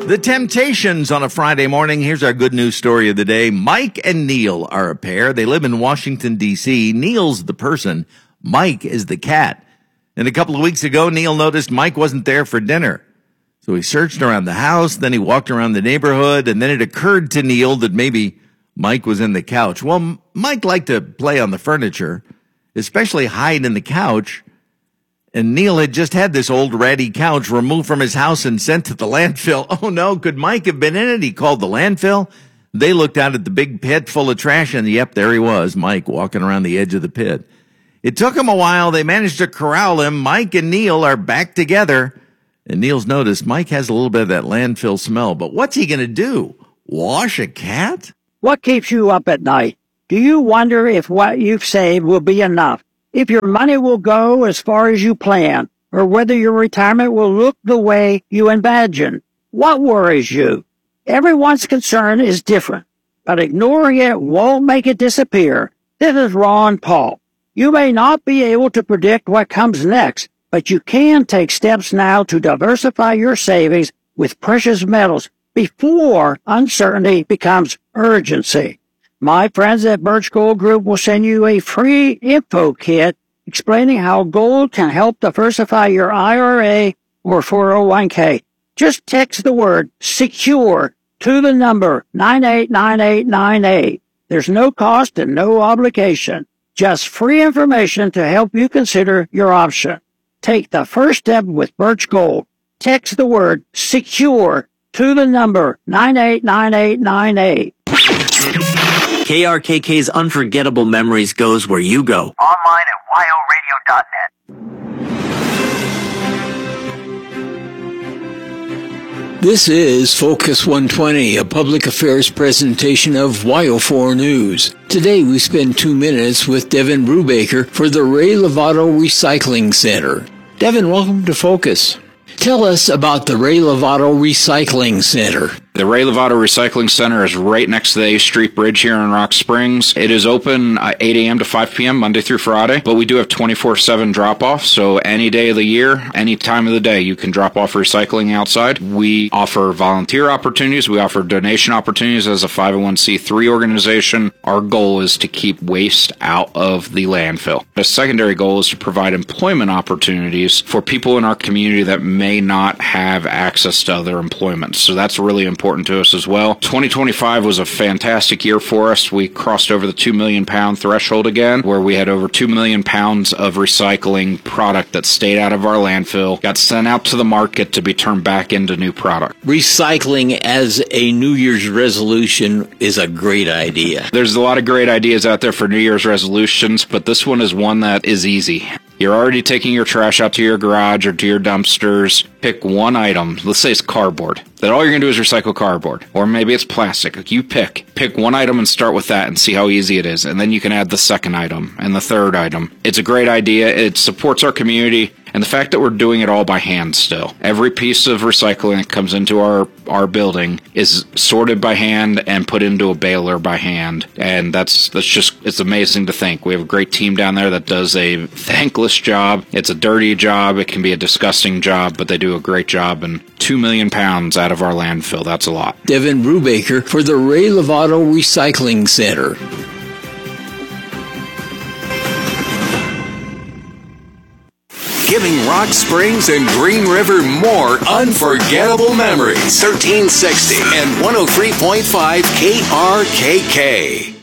The Temptations on a Friday morning. Here's our good news story of the day. Mike and Neil are a pair. They live in Washington, D.C. Neil's the person. Mike is the cat. And a couple of weeks ago, Neil noticed Mike wasn't there for dinner. So he searched around the house, then he walked around the neighborhood, and then it occurred to Neil that maybe Mike was in the couch. Well, Mike liked to play on the furniture, especially hide in the couch. And Neil had just had this old ratty couch removed from his house and sent to the landfill. Oh no, could Mike have been in it? He called the landfill. They looked out at the big pit full of trash, and yep, there he was, Mike, walking around the edge of the pit. It took him a while. They managed to corral him. Mike and Neil are back together. And Neil's noticed Mike has a little bit of that landfill smell. But what's he going to do? Wash a cat? What keeps you up at night? Do you wonder if what you've saved will be enough? If your money will go as far as you plan, or whether your retirement will look the way you imagine? What worries you? Everyone's concern is different, but ignoring it won't make it disappear. This is Ron Paul. You may not be able to predict what comes next, but you can take steps now to diversify your savings with precious metals before uncertainty becomes urgency. My friends at Birch Gold Group will send you a free info kit explaining how gold can help diversify your IRA or 401k. Just text the word SECURE to the number 989898. There's no cost and no obligation. Just free information to help you consider your option. Take the first step with Birch Gold. Text the word SECURE to the number 989898. KRKK's Unforgettable Memories goes where you go. Online at wyoradio.net. This is Focus 120, a public affairs presentation of WYO4 News. Today we spend 2 minutes with Devin Brubaker for the Ray Lovato Recycling Center. Devin, welcome to Focus. Tell us about the Ray Lovato Recycling Center. The Ray Lovato Recycling Center is right next to the A Street Bridge here in Rock Springs. It is open 8 a.m. to 5 p.m. Monday through Friday, but we do have 24/7 drop-off, so any day of the year, any time of the day, you can drop off recycling outside. We offer volunteer opportunities. We offer donation opportunities as a 501c3 organization. Our goal is to keep waste out of the landfill. A secondary goal is to provide employment opportunities for people in our community that may not have access to other employment, so that's really important to us as well. 2025 was a fantastic year for us. We crossed over the 2 million pound threshold again, where we had over 2 million pounds of recycling product that stayed out of our landfill, got sent out to the market to be turned back into new product. Recycling as a New Year's resolution is a great idea. There's a lot of great ideas out there for New Year's resolutions, but this one is one that is easy. You're already taking your trash out to your garage or to your dumpsters. Pick one item. Let's say it's cardboard. That all you're going to do is recycle cardboard. Or maybe it's plastic. You pick one item and start with that and see how easy it is. And then you can add the second item and the third item. It's a great idea. It supports our community. And the fact that we're doing it all by hand still. Every piece of recycling that comes into our building is sorted by hand and put into a baler by hand. And that's just, it's amazing to think. We have a great team down there that does a thankless job. It's a dirty job. It can be a disgusting job, but they do a great job. And 2 million pounds out of our landfill, that's a lot. Devin Brubaker for the Ray Lovato Recycling Center. Giving Rock Springs and Green River more unforgettable memories. 1360 and 103.5 KRKK.